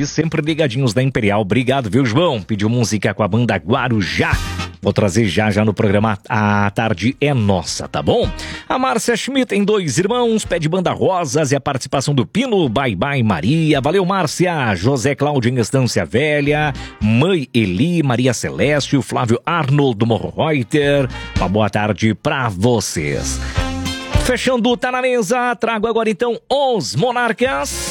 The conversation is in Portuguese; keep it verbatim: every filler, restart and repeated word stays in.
e sempre ligadinhos da Imperial. Obrigado, viu, João? Pediu música com a banda Guarujá. Vou trazer já já no programa A Tarde é Nossa, tá bom? A Márcia Schmidt em Dois Irmãos, pede Banda Rosas e a participação do Pino. Bye Bye Maria. Valeu, Márcia. José Cláudio em Estância Velha, Mãe Eli, Maria Celeste, o Flávio Arnold do Morro Reuter. Uma boa tarde pra vocês. Fechando, tá na mesa. Trago agora então os Monarcas.